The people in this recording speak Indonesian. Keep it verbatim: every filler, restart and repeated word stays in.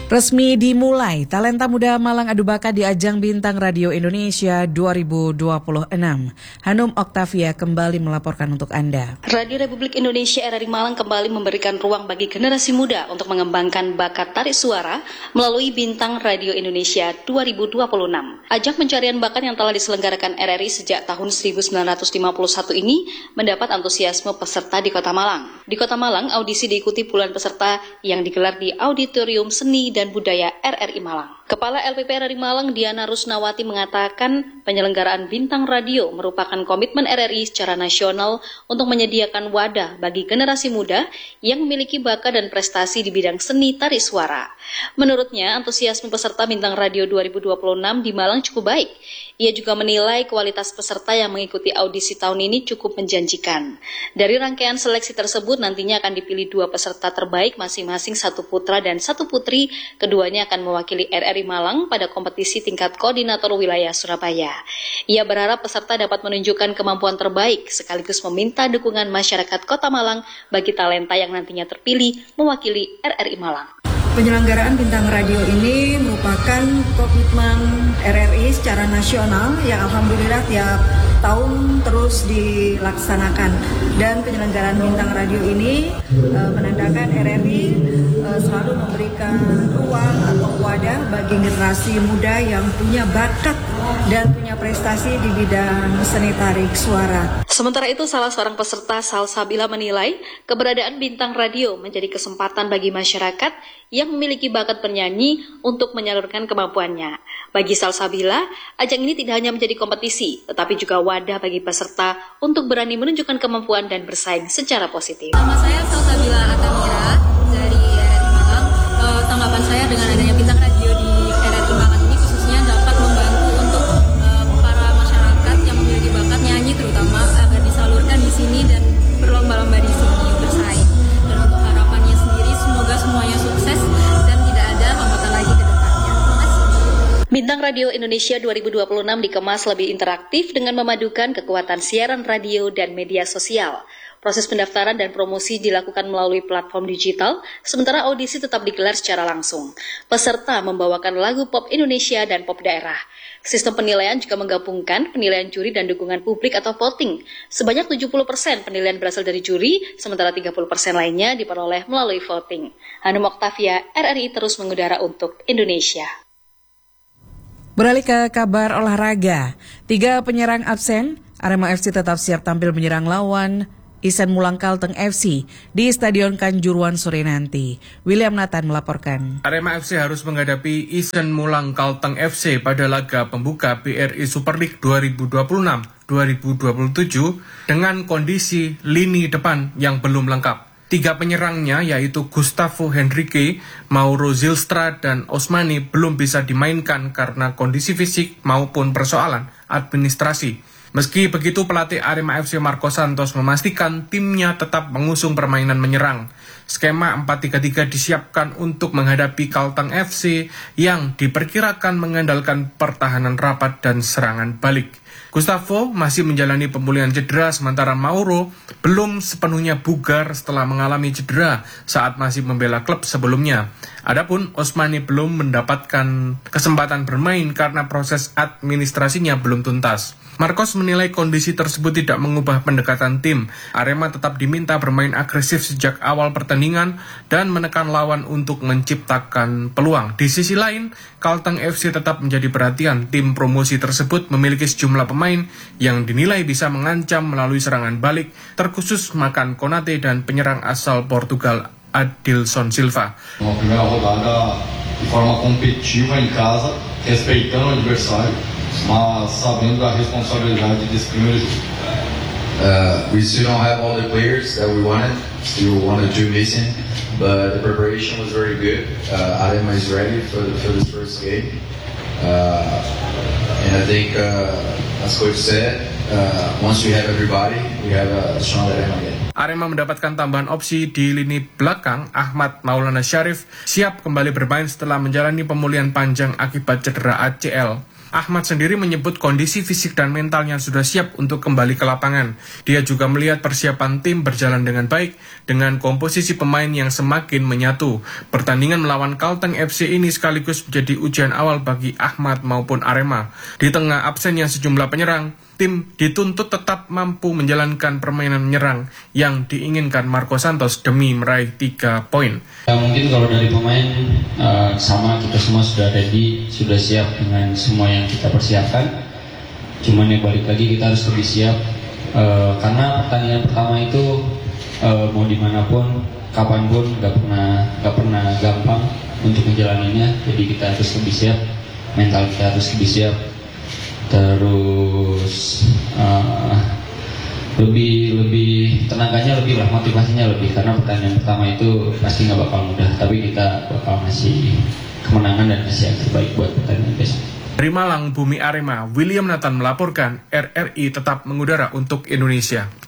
Resmi dimulai, talenta muda Malang adu bakat di ajang Bintang Radio Indonesia dua ribu dua puluh enam. Hanum Oktavia kembali melaporkan untuk Anda. Radio Republik Indonesia R R I Malang kembali memberikan ruang bagi generasi muda untuk mengembangkan bakat tarik suara melalui Bintang Radio Indonesia dua ribu dua puluh enam. Ajang pencarian bakat yang telah diselenggarakan R R I sejak tahun seribu sembilan ratus lima puluh satu ini mendapat antusiasme peserta di Kota Malang. Di Kota Malang, audisi diikuti puluhan peserta yang digelar di Auditorium Seni dan Budaya R R I Malang. Kepala L P P R R I Malang Diana Rusnawati mengatakan penyelenggaraan Bintang Radio merupakan komitmen R R I secara nasional untuk menyediakan wadah bagi generasi muda yang memiliki bakat dan prestasi di bidang seni tarik suara. Menurutnya, antusiasme peserta Bintang Radio dua ribu dua puluh enam di Malang cukup baik. Ia juga menilai kualitas peserta yang mengikuti audisi tahun ini cukup menjanjikan. Dari rangkaian seleksi tersebut nantinya akan dipilih dua peserta terbaik masing-masing satu putra dan satu putri. Keduanya akan mewakili R R I Malang pada kompetisi tingkat koordinator wilayah Surabaya. Ia berharap peserta dapat menunjukkan kemampuan terbaik sekaligus meminta dukungan masyarakat Kota Malang bagi talenta yang nantinya terpilih mewakili R R I Malang. Penyelenggaraan Bintang Radio ini merupakan komitmen R R I secara nasional yang alhamdulillah tiap tahun terus dilaksanakan, dan penyelenggaraan Bintang Radio ini e, menandakan R R I e, selalu memberikan ruang atau wadah bagi generasi muda yang punya bakat dan punya prestasi di bidang seni tarik suara. Sementara itu, salah seorang peserta Salsabila menilai keberadaan Bintang Radio menjadi kesempatan bagi masyarakat yang memiliki bakat bernyanyi untuk menyalurkan kemampuannya. Bagi Salsabila, ajang ini tidak hanya menjadi kompetisi, tetapi juga wadah bagi peserta untuk berani menunjukkan kemampuan dan bersaing secara positif. Nama saya Salsabila Atamira dari R R I Malang. E, tanggapan saya dengan adanya Bintang Radio di R R I Malang ini khususnya dapat membantu untuk e, para masyarakat yang memiliki bakat nyanyi terutama agar disalurkan di sini dan berlomba-lomba di sini bersaing. Dan untuk harapannya sendiri semoga semuanya sukses dan tidak ada hambatan lagi ke depannya. Terima kasih. Bintang Radio Indonesia dua ribu dua puluh enam dikemas lebih interaktif dengan memadukan kekuatan siaran radio dan media sosial. Proses pendaftaran dan promosi dilakukan melalui platform digital, sementara audisi tetap digelar secara langsung. Peserta membawakan lagu pop Indonesia dan pop daerah. Sistem penilaian juga menggabungkan penilaian juri dan dukungan publik atau voting. Sebanyak tujuh puluh persen penilaian berasal dari juri, sementara tiga puluh persen lainnya diperoleh melalui voting. Hanum Oktavia, R R I terus mengudara untuk Indonesia. Beralih ke kabar olahraga, tiga penyerang absen, Arema F C tetap siap tampil menyerang lawan Isen Mulang Kalteng F C di Stadion Kanjuruhan sore nanti. William Nathan melaporkan. Arema F C harus menghadapi Isen Mulang Kalteng F C pada laga pembuka B R I Super League dua ribu dua puluh enam dua ribu dua puluh tujuh dengan kondisi lini depan yang belum lengkap. Tiga penyerangnya yaitu Gustavo Henrique, Mauro Zylstra, dan Osmani belum bisa dimainkan karena kondisi fisik maupun persoalan administrasi. Meski begitu, pelatih Arema F C Marco Santos memastikan timnya tetap mengusung permainan menyerang. Skema empat tiga tiga disiapkan untuk menghadapi Kalteng F C yang diperkirakan mengandalkan pertahanan rapat dan serangan balik. Gustavo masih menjalani pemulihan cedera, sementara Mauro belum sepenuhnya bugar setelah mengalami cedera saat masih membela klub sebelumnya. Adapun Osmani belum mendapatkan kesempatan bermain karena proses administrasinya belum tuntas. Marcos menilai kondisi tersebut tidak mengubah pendekatan tim. Arema tetap diminta bermain agresif sejak awal pertandingan dan menekan lawan untuk menciptakan peluang. Di sisi lain, Kalteng F C tetap menjadi perhatian. Tim promosi tersebut memiliki sejumlah pemain yang dinilai bisa mengancam melalui serangan balik, terkhusus Makan Konate dan penyerang asal Portugal Adilson Silva. Uma primeira rodada de forma competitiva em casa, respeitando o adversário, mas sabendo da responsabilidade desse primeiro jogo. Uh, we still don't have all the players that we wanted. Still one or two missing, but the preparation was very good. Uh, Arema is ready for, the, for this first game, uh, and I think, uh, as coach said, uh, once we have everybody, we have a strong Arema again. Arema mendapatkan tambahan opsi di lini belakang. Ahmad Maulana Syarif siap kembali bermain setelah menjalani pemulihan panjang akibat cedera A C L. Ahmad sendiri menyebut kondisi fisik dan mentalnya sudah siap untuk kembali ke lapangan. Dia juga melihat persiapan tim berjalan dengan baik dengan komposisi pemain yang semakin menyatu. Pertandingan melawan Kalteng F C ini sekaligus menjadi ujian awal bagi Ahmad maupun Arema. Di tengah absennya sejumlah penyerang, tim dituntut tetap mampu menjalankan permainan menyerang yang diinginkan Marco Santos demi meraih tiga poin. Ya, mungkin kalau dari pemain uh, sama kita semua sudah ready, sudah siap dengan semua yang kita persiapkan. Cuman ya balik lagi kita harus lebih siap uh, karena pertandingan pertama itu uh, mau dimanapun, kapanpun nggak pernah nggak pernah gampang untuk menjalaninya. Jadi kita harus lebih siap, mental kita harus lebih siap. Terus uh, lebih lebih tenaganya lebih lah, motivasinya lebih karena pertandingan pertama itu pasti nggak bakal mudah, tapi kita bakal ngasih kemenangan dan ngasih yang terbaik buat pertandingan besok. Dari Malang, Bumi Arema, William Nathan melaporkan R R I tetap mengudara untuk Indonesia.